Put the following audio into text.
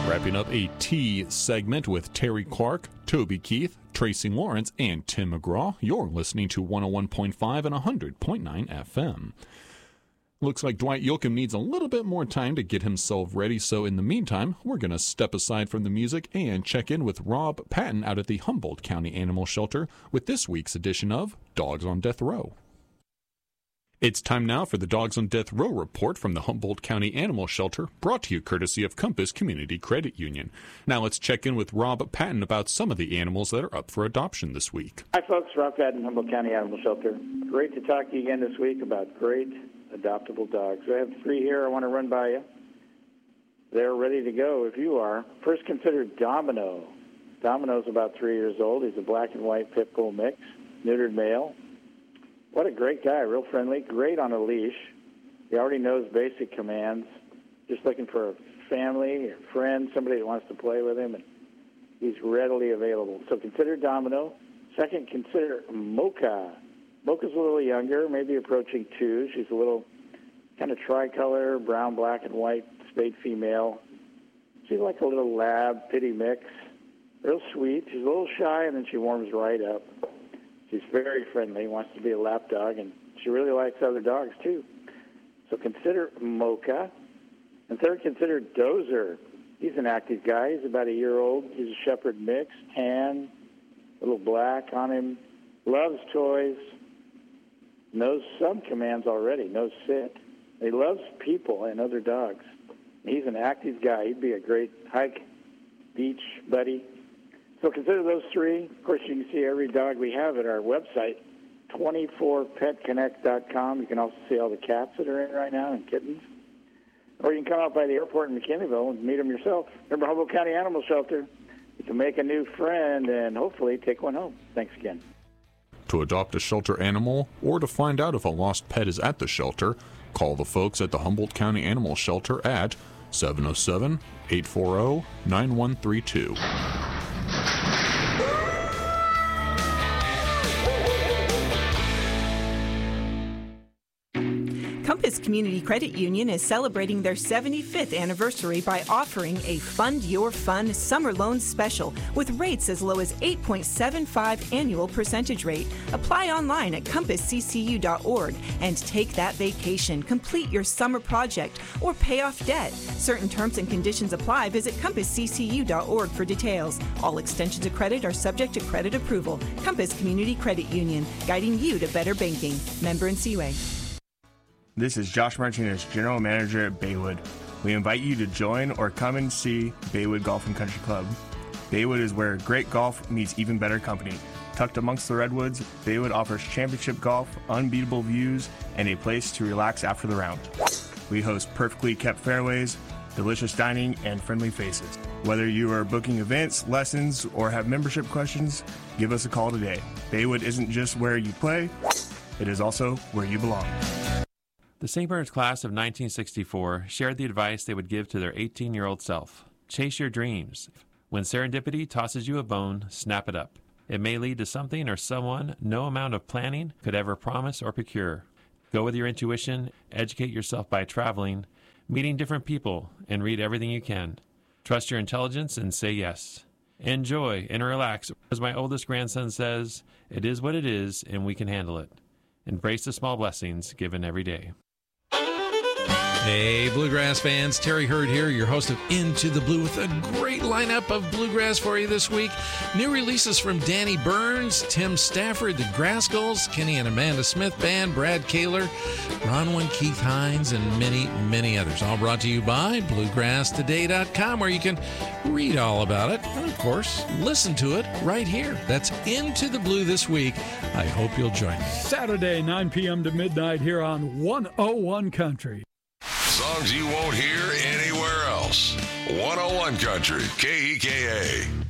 Wrapping up a T segment with Terry Clark, Toby Keith, Tracy Lawrence, and Tim McGraw. You're listening to 101.5 and 100.9 FM. Looks like Dwight Yoakam needs a little bit more time to get himself ready, so in the meantime, we're going to step aside from the music and check in with Rob Patton out at the Humboldt County Animal Shelter with this week's edition of Dogs on Death Row. It's time now for the Dogs on Death Row report from the Humboldt County Animal Shelter, brought to you courtesy of Compass Community Credit Union. Now let's check in with Rob Patton about some of the animals that are up for adoption this week. Hi folks, Rob Patton, Humboldt County Animal Shelter. Great to talk to you again this week about great adoptable dogs. I have 3 here I want to run by you. They're ready to go if you are. First, consider Domino. Domino's about 3 years old. He's a black and white pit bull mix, neutered male. What a great guy, real friendly, great on a leash. He already knows basic commands. Just looking for a family, a friend, somebody that wants to play with him, and he's readily available. So consider Domino. Second, consider Mocha. Mocha's a little younger, maybe approaching 2. She's a little kind of tricolor, brown, black, and white, spayed female. She's like a little lab, pitty mix. Real sweet. She's a little shy, and then she warms right up. She's very friendly, wants to be a lap dog, and she really likes other dogs, too. So consider Mocha. And third, consider Dozer. He's an active guy. He's about 1 year old. He's a shepherd mix, tan, a little black on him, loves toys, knows some commands already, knows sit. He loves people and other dogs. He's an active guy. He'd be a great hike, beach buddy. So consider those 3. Of course, you can see every dog we have at our website, 24petconnect.com. You can also see all the cats that are in right now and kittens. Or you can come out by the airport in McKinneyville and meet them yourself. Remember, Humboldt County Animal Shelter. You can make a new friend and hopefully take one home. Thanks again. To adopt a shelter animal or to find out if a lost pet is at the shelter, call the folks at the Humboldt County Animal Shelter at 707-840-9132. Compass Community Credit Union is celebrating their 75th anniversary by offering a Fund Your Fun summer loan special with rates as low as 8.75 annual percentage rate. Apply online at compassccu.org and take that vacation, complete your summer project, or pay off debt. Certain terms and conditions apply. Visit compassccu.org for details. All extensions of credit are subject to credit approval. Compass Community Credit Union, guiding you to better banking. Member NCUA. This is Josh Martinez, General Manager at Baywood. We invite you to join or come and see Baywood Golf and Country Club. Baywood is where great golf meets even better company. Tucked amongst the redwoods, Baywood offers championship golf, unbeatable views, and a place to relax after the round. We host perfectly kept fairways, delicious dining, and friendly faces. Whether you are booking events, lessons, or have membership questions, give us a call today. Baywood isn't just where you play, it is also where you belong. The St. Bernard's class of 1964 shared the advice they would give to their 18-year-old self. Chase your dreams. When serendipity tosses you a bone, snap it up. It may lead to something or someone no amount of planning could ever promise or procure. Go with your intuition, educate yourself by traveling, meeting different people, and read everything you can. Trust your intelligence and say yes. Enjoy and relax. As my oldest grandson says, it is what it is and we can handle it. Embrace the small blessings given every day. Hey, Bluegrass fans, Terry Hurd here, your host of Into the Blue with a great lineup of bluegrass for you this week. New releases from Danny Burns, Tim Stafford, the Grasskulls, Kenny and Amanda Smith Band, Brad Kaler, Bronwyn Keith Hines, and many, many others. All brought to you by BluegrassToday.com, where you can read all about it and, of course, listen to it right here. That's Into the Blue this week. I hope you'll join me. Saturday, 9 p.m. to midnight here on 101 Country. Songs you won't hear anywhere else. 101 Country, KEKA.